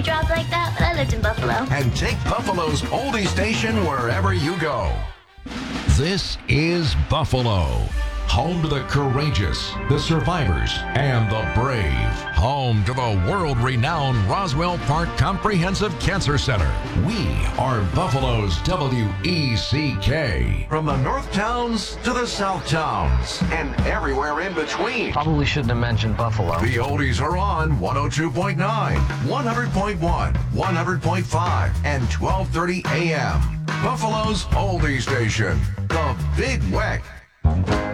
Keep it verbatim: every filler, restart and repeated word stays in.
country dropped like that, but I lived in Buffalo. And take Buffalo's oldie station wherever you go. This is Buffalo, home to the courageous, the survivors, and the brave. Home to the world-renowned Roswell Park Comprehensive Cancer Center. We are Buffalo's W E C K. From the North Towns to the South Towns, and everywhere in between. Probably shouldn't have mentioned Buffalo. The oldies are on one oh two point nine, one hundred point one, one hundred point five, and twelve thirty a m Buffalo's oldie station, The Big Weck.